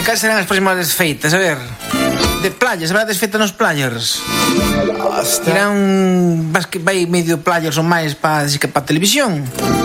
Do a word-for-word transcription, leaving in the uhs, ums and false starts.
cales serán as próximas desfeitas? A ver, de playas, habrá desfeita nos players? Irán, vas que vai medio players ou máis para pa televisión?